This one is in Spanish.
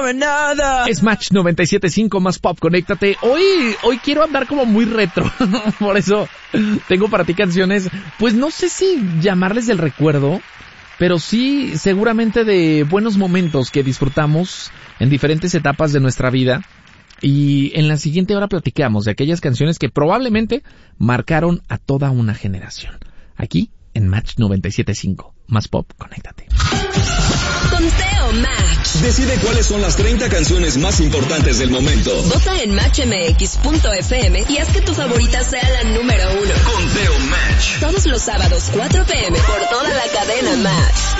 sabe nada. Es Match 97.5 más pop, conéctate. Hoy quiero andar como muy retro, por eso tengo para ti canciones, pues no sé si llamarles del recuerdo, pero sí seguramente de buenos momentos que disfrutamos en diferentes etapas de nuestra vida. Y en la siguiente hora platicamos de aquellas canciones que probablemente marcaron a toda una generación. Aquí en Match 97.5 más pop, conéctate. Conteo Match. Decide cuáles son las 30 canciones más importantes del momento. Vota en matchmx.fm y haz que tu favorita sea la número 1. Conteo Match. Todos los sábados 4 p.m. por toda la cadena Match.